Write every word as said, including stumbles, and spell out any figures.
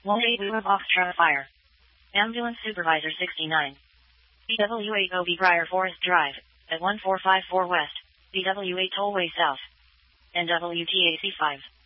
one eight Lua Foxtrot Fire. Ambulance Supervisor sixty-nine. B W eight O B Briar Forest Drive, at one four five four West, B W eight Tollway South. N W T A C five.